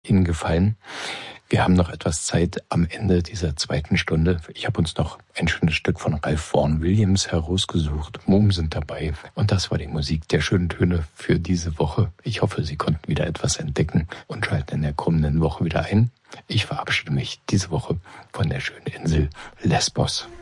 Ihnen gefallen. Wir haben noch etwas Zeit am Ende dieser zweiten Stunde. Ich habe uns noch ein schönes Stück von Ralph Vaughan Williams herausgesucht. Muhm sind dabei. Und das war die Musik der schönen Töne für diese Woche. Ich hoffe, Sie konnten wieder etwas entdecken und schalten in der kommenden Woche wieder ein. Ich verabschiede mich diese Woche von der schönen Insel Lesbos.